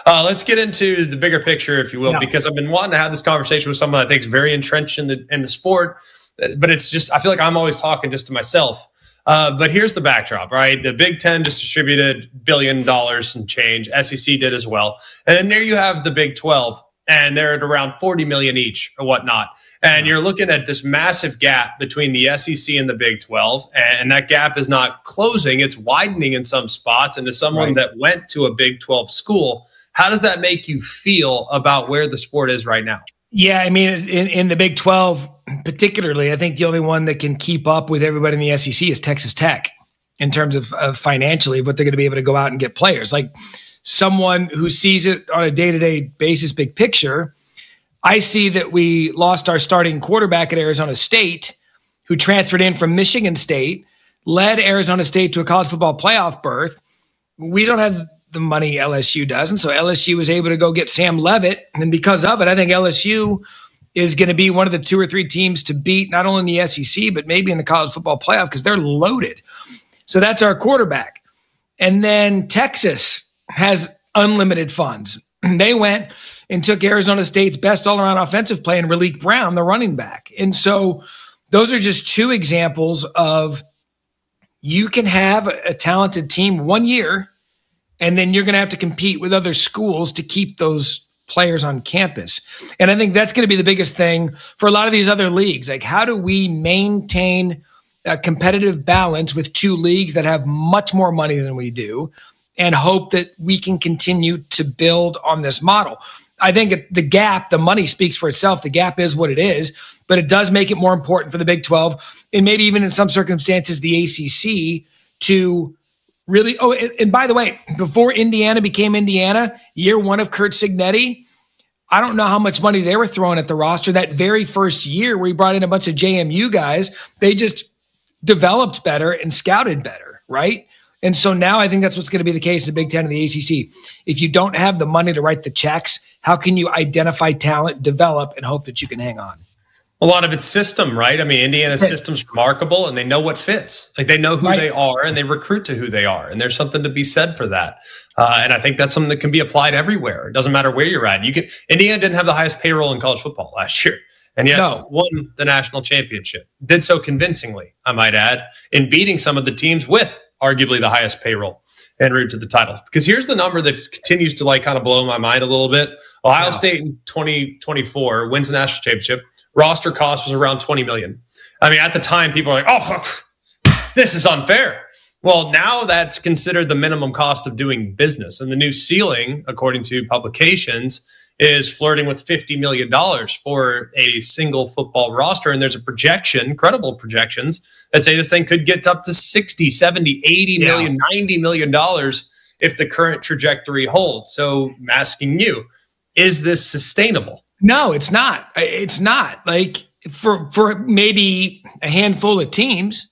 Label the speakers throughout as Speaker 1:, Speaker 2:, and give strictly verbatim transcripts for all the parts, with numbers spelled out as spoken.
Speaker 1: Uh, let's get into the bigger picture, if you will,
Speaker 2: yeah.
Speaker 1: because I've been wanting to have this conversation with someone I think is very entrenched in the in the sport, but it's just I feel like I'm always talking just to myself. Uh, but here's the backdrop, right? The Big Ten just distributed billion dollars and change. S E C did as well, and then there you have the Big twelve, and they're at around forty million each or whatnot. And you're looking at this massive gap between the S E C and the Big twelve, and that gap is not closing; it's widening in some spots. And as someone right. that went to a Big twelve school, how does that make you feel about where the sport is right now?
Speaker 2: Yeah, I mean, in, in the Big twelve particularly, I think the only one that can keep up with everybody in the S E C is Texas Tech in terms of, of financially what they're going to be able to go out and get players. Like someone who sees it on a day-to-day basis, big picture, I see that we lost our starting quarterback at Arizona State, who transferred in from Michigan State, led Arizona State to a college football playoff berth. We don't have the money L S U does, and so L S U was able to go get Sam Leavitt, and because of it, I think L S U is going to be one of the two or three teams to beat, not only in the S E C, but maybe in the college football playoff because they're loaded. So that's our quarterback. And then Texas has unlimited funds. They went and took Arizona State's best all-around offensive play and Raleek Brown, the running back. And so those are just two examples of you can have a talented team one year, and then you're going to have to compete with other schools to keep those players on campus. And I think that's going to be the biggest thing for a lot of these other leagues. Like, how do we maintain a competitive balance with two leagues that have much more money than we do and hope that we can continue to build on this model? I think the gap, the money speaks for itself. The gap is what it is, but it does make it more important for the Big twelve and maybe even in some circumstances the A C C to really, oh, and by the way, before Indiana became Indiana, year one of Curt Cignetti, I don't know how much money they were throwing at the roster. That very first year where he brought in a bunch of J M U guys, they just developed better and scouted better, right? And so now I think that's what's going to be the case in the Big Ten and the A C C. If you don't have the money to write the checks, how can you identify talent, develop, and hope that you can hang on?
Speaker 1: A lot of it's system, right? I mean, Indiana's system's remarkable, and they know what fits. Like, they know who right. they are, and they recruit to who they are. And there's something to be said for that. Uh, and I think that's something that can be applied everywhere. It doesn't matter where you're at. You can. Indiana didn't have the highest payroll in college football last year, and yet no. won the national championship. Did so convincingly, I might add, in beating some of the teams with arguably the highest payroll en route to the title. Because here's the number that continues to like kind of blow my mind a little bit. Ohio yeah. State in twenty twenty-four wins the national championship. Roster cost was around twenty million dollars. I mean, at the time, people were like, oh, this is unfair. Well, now that's considered the minimum cost of doing business. And the new ceiling, according to publications, is flirting with fifty million dollars for a single football roster. And there's a projection, credible projections, that say this thing could get up to sixty, seventy, eighty yeah. million, ninety million dollars if the current trajectory holds. So I'm asking you, is this sustainable?
Speaker 2: No, it's not. It's not. Like, for for maybe a handful of teams,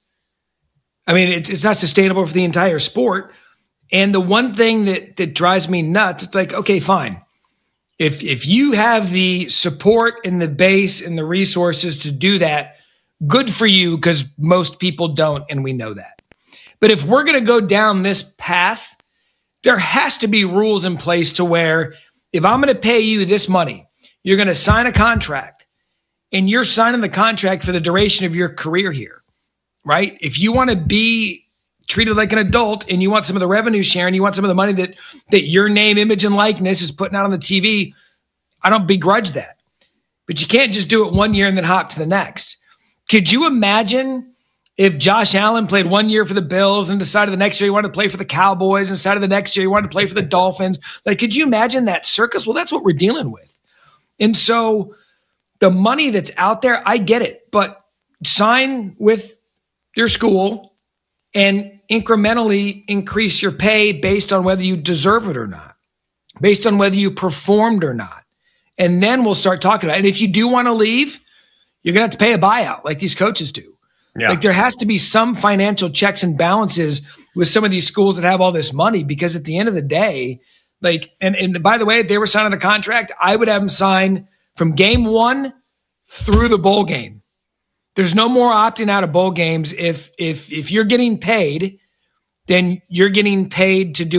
Speaker 2: I mean, it's, it's not sustainable for the entire sport. And the one thing that that drives me nuts, it's like, okay, fine. If if you have the support and the base and the resources to do that, good for you, because most people don't, and we know that. But if we're going to go down this path, there has to be rules in place to where if I'm going to pay you this money, you're going to sign a contract, and you're signing the contract for the duration of your career here, right? If you want to be treated like an adult and you want some of the revenue sharing, you want some of the money that that your name, image, and likeness is putting out on the T V, I don't begrudge that. But you can't just do it one year and then hop to the next. Could you imagine if Josh Allen played one year for the Bills and decided the next year he wanted to play for the Cowboys and decided the next year he wanted to play for the Dolphins? Like, could you imagine that circus? Well, that's what we're dealing with. And so the money that's out there, I get it, but sign with your school and incrementally increase your pay based on whether you deserve it or not, based on whether you performed or not. And then we'll start talking about it. And if you do want to leave, you're going to have to pay a buyout like these coaches do. Yeah. Like, there has to be some financial checks and balances with some of these schools that have all this money, because at the end of the day, like, and, and by the way, if they were signing a contract, I would have them sign from game one through the bowl game. There's no more opting out of bowl games. If if if you're getting paid, then you're getting paid to do a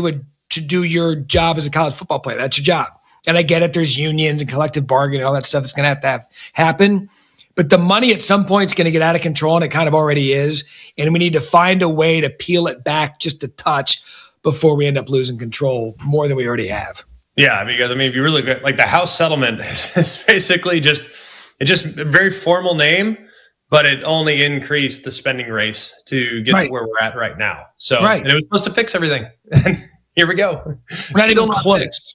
Speaker 2: to do your job as a college football player. That's your job. And I get it. There's unions and collective bargaining and all that stuff that's going to have to have happen. But the money at some point is going to get out of control, and it kind of already is. And we need to find a way to peel it back just a touch before we end up losing control more than we already have.
Speaker 1: Yeah, because I mean, if you really like the House settlement is basically just it's just a very formal name, but it only increased the spending race to get right. to where we're at right now. So right. and it was supposed to fix everything. And here we go.
Speaker 2: We're not Still even not close. Fixed.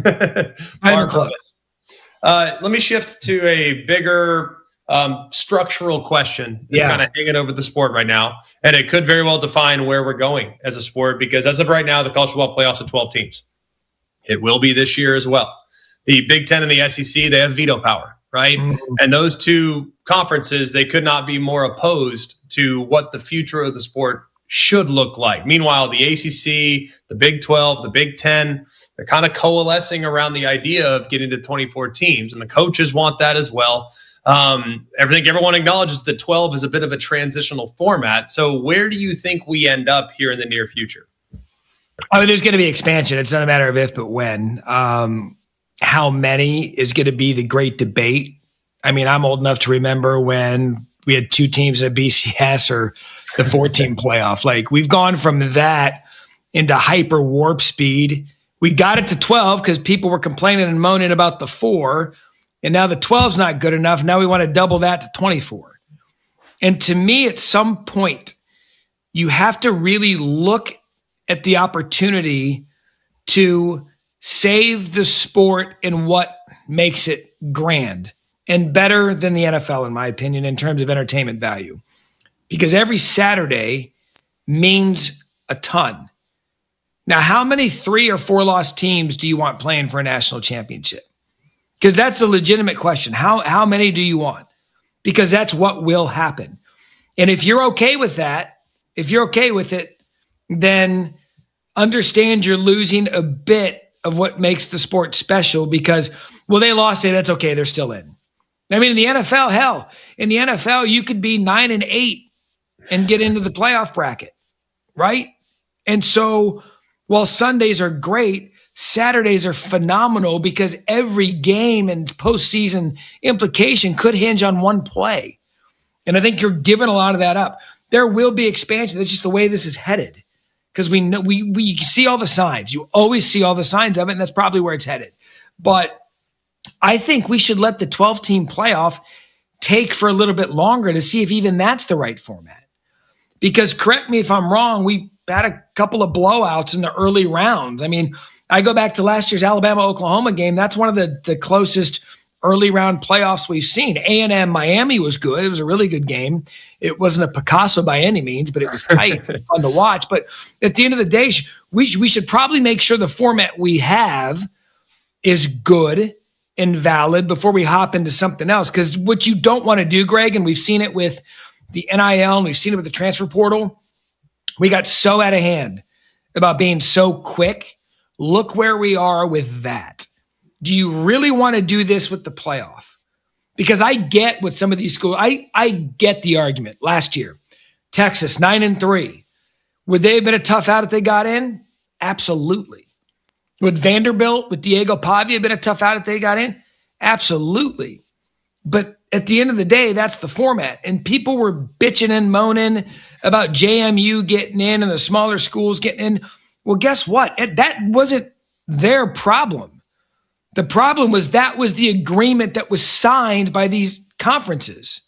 Speaker 2: not even close.
Speaker 1: Uh, let me shift to a bigger um, structural question that's yeah. kind of hanging over the sport right now. And it could very well define where we're going as a sport, because as of right now, the college football playoffs are twelve teams. It will be this year as well. The Big Ten and the S E C, they have veto power, right? Mm-hmm. And those two conferences, they could not be more opposed to what the future of the sport should look like. Meanwhile, the A C C, the Big twelve, the Big Ten, they're kind of coalescing around the idea of getting to twenty-four teams, and the coaches want that as well. Um, everything everyone acknowledges that twelve is a bit of a transitional format. So where do you think we end up here in the near future?
Speaker 2: I mean, there's going to be expansion. It's not a matter of if, but when. Um, how many is going to be the great debate. I mean, I'm old enough to remember when we had two teams at B C S or the four-team playoff. Like, we've gone from that into hyper warp speed. We got it to twelve because people were complaining and moaning about the four, and now the twelve's not good enough. Now we want to double that to twenty-four. And to me, at some point, you have to really look at the opportunity to save the sport in what makes it grand and better than the N F L, in my opinion, in terms of entertainment value. Because every Saturday means a ton. Now, how many three or four loss teams do you want playing for a national championship? Because that's a legitimate question. How, how many do you want? Because that's what will happen. And if you're okay with that, if you're okay with it, then understand you're losing a bit of what makes the sport special because, well, they lost it. That's okay. They're still in. I mean, in the N F L, hell, in the N F L, you could be nine and eight and get into the playoff bracket, right? And so while Sundays are great, Saturdays are phenomenal because every game and postseason implication could hinge on one play. And I think you're giving a lot of that up. There will be expansion. That's just the way this is headed. Because we know we we see all the signs. You always see all the signs of it, and that's probably where it's headed. But I think we should let the twelve-team playoff take for a little bit longer to see if even that's the right format. Because correct me if I'm wrong, we had a couple of blowouts in the early rounds. I mean, I go back to last year's Alabama-Oklahoma game. That's one of the, the closest early round playoffs we've seen. A and M Miami was good. It was a really good game. It wasn't a Picasso by any means, but it was tight and fun to watch. But at the end of the day, we, sh- we should probably make sure the format we have is good and valid before we hop into something else. Because what you don't want to do, Greg, and we've seen it with the N I L and we've seen it with the transfer portal, we got so out of hand about being so quick. Look where we are with that. Do you really want to do this with the playoff? Because I get what some of these schools, I, I get the argument. Last year, Texas, nine and three. Would they have been a tough out if they got in? Absolutely. Would Vanderbilt with Diego Pavia have been a tough out if they got in? Absolutely. But at the end of the day, that's the format. And people were bitching and moaning about J M U getting in and the smaller schools getting in. Well, guess what? That wasn't their problem. The problem was that was the agreement that was signed by these conferences.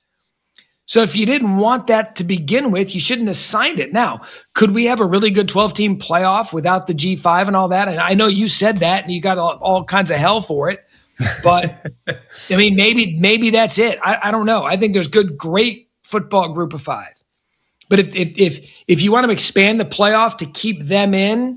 Speaker 2: So if you didn't want that to begin with, you shouldn't have signed it. Now, could we have a really good twelve-team playoff without the G five and all that? And I know you said that and you got all, all kinds of hell for it. But, I mean, maybe maybe that's it. I, I don't know. I think there's good, great football group of five. But if, if if if you want to expand the playoff to keep them in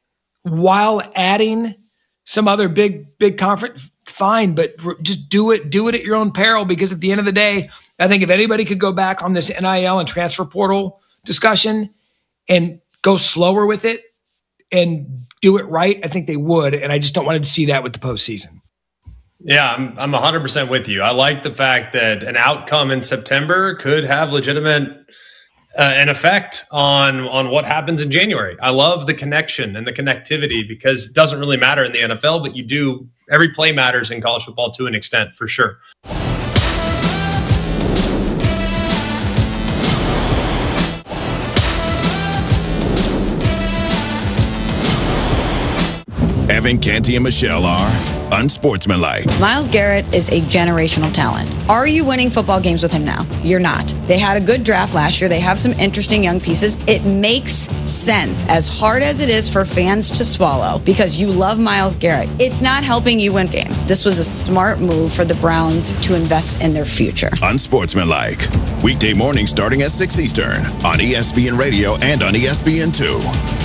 Speaker 2: while adding some other big, big conference, fine, but just do it, do it at your own peril, because at the end of the day, I think if anybody could go back on this N I L and transfer portal discussion and go slower with it and do it right, I think they would. And I just don't want to see that with the postseason.
Speaker 1: Yeah, I'm I'm one hundred percent with you. I like the fact that an outcome in September could have legitimate uh, an effect on on what happens in January. I love the connection and the connectivity because it doesn't really matter in the N F L, but you do, every play matters in college football to an extent, for sure.
Speaker 3: Evan, Canty, and Michelle are unsportsmanlike.
Speaker 4: Myles Garrett is a generational talent. Are you winning football games with him now? You're not. They had a good draft last year. They have some interesting young pieces. It makes sense, as hard as it is for fans to swallow, because you love Myles Garrett. It's not helping you win games. This was a smart move for the Browns to invest in their future.
Speaker 3: Unsportsmanlike. Weekday mornings starting at six Eastern on E S P N Radio and on E S P N two.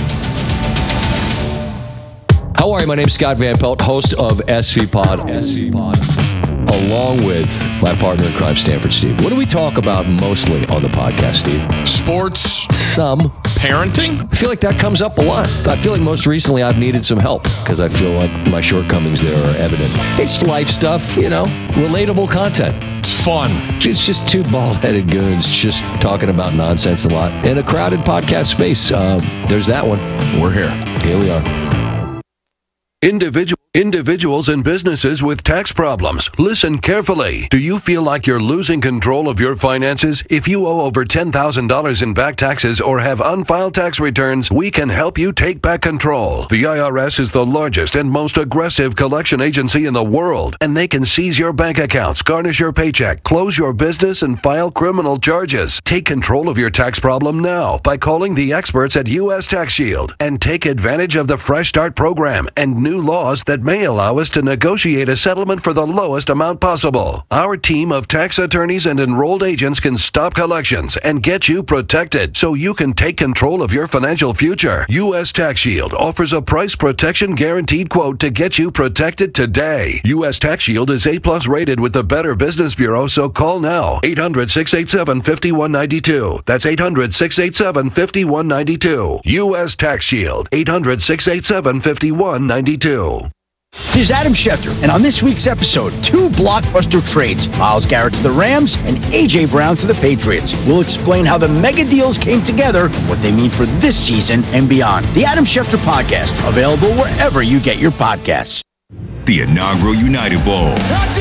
Speaker 5: How are you? My name's Scott Van Pelt, host of S V Pod, S V Pod, along with my partner in crime, Stanford Steve. What do we talk about mostly on the podcast, Steve?
Speaker 6: Sports.
Speaker 5: Some.
Speaker 6: Parenting.
Speaker 5: I feel like that comes up a lot. I feel like most recently I've needed some help because I feel like my shortcomings there are evident. It's life stuff, you know, relatable content.
Speaker 6: It's fun.
Speaker 5: It's just two bald-headed goons just talking about nonsense a lot in a crowded podcast space. Uh, there's that one.
Speaker 6: We're here.
Speaker 5: Here we are.
Speaker 7: Individual, individuals and businesses with tax problems. Listen carefully. Do you feel like you're losing control of your finances? If you owe over ten thousand dollars in back taxes or have unfiled tax returns, we can help you take back control. The I R S is the largest and most aggressive collection agency in the world, and they can seize your bank accounts, garnish your paycheck, close your business, and file criminal charges. Take control of your tax problem now by calling the experts at U S Tax Shield and take advantage of the Fresh Start program and new laws that may allow us to negotiate a settlement for the lowest amount possible. Our team of tax attorneys and enrolled agents can stop collections and get you protected so you can take control of your financial future. U S Tax Shield offers a price protection guaranteed quote to get you protected today. U S Tax Shield is A plus rated with the Better Business Bureau, so call now. eight hundred, six eight seven, five one nine two. That's eight hundred, six eight seven, five one nine two. U S Tax Shield. eight hundred, six eight seven, five one nine two.
Speaker 8: Here's Adam Schefter, and on this week's episode, two blockbuster trades, Myles Garrett to the Rams and A J Brown to the Patriots. We'll explain how the mega deals came together and what they mean for this season and beyond. The Adam Schefter Podcast, available wherever you get your podcasts.
Speaker 3: The inaugural United Bowl.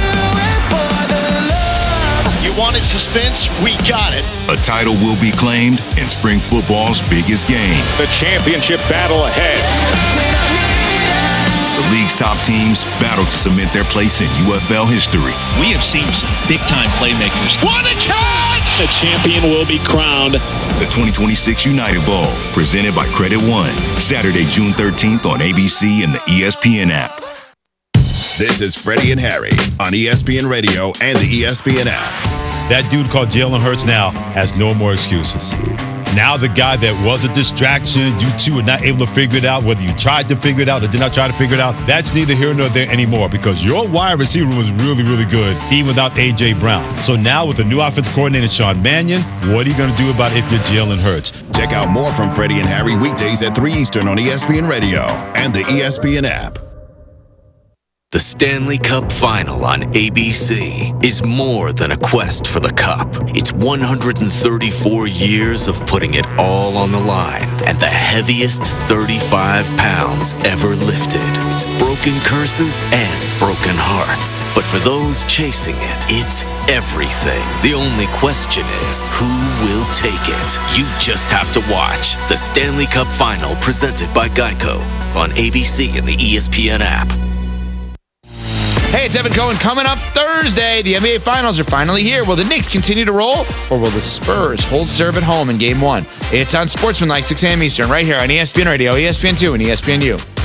Speaker 6: You wanted suspense? We got it.
Speaker 3: A title will be claimed in spring football's biggest game.
Speaker 9: The championship battle ahead.
Speaker 3: The league's top teams battle to cement their place in U F L history.
Speaker 10: We have seen some big-time playmakers.
Speaker 6: What a catch!
Speaker 9: The champion will be crowned.
Speaker 3: The twenty twenty-six United Bowl, presented by Credit One. Saturday, June thirteenth on A B C and the E S P N app. This is Freddie and Harry on E S P N Radio and the E S P N app.
Speaker 11: That dude called Jalen Hurts now has no more excuses. Now the guy that was a distraction, you two are not able to figure it out, whether you tried to figure it out or did not try to figure it out, that's neither here nor there anymore because your wide receiver room was really, really good, even without A J Brown. So now with the new offensive coordinator, Sean Mannion, what are you going to do about it if you're Jalen Hurts?
Speaker 3: Check out more from Freddie and Harry weekdays at three Eastern on E S P N Radio and the E S P N app.
Speaker 12: The Stanley Cup Final on A B C is more than a quest for the cup. It's one hundred thirty-four years of putting it all on the line and the heaviest thirty-five pounds ever lifted. It's broken curses and broken hearts. But for those chasing it, it's everything. The only question is, who will take it? You just have to watch the Stanley Cup Final presented by Geico on A B C and the E S P N app.
Speaker 13: Hey, it's Evan Cohen. Coming up Thursday, the N B A Finals are finally here. Will the Knicks continue to roll, or will the Spurs hold serve at home in Game one? It's on Sportsmanlike, six a.m. Eastern, right here on E S P N Radio, E S P N two, and E S P N U.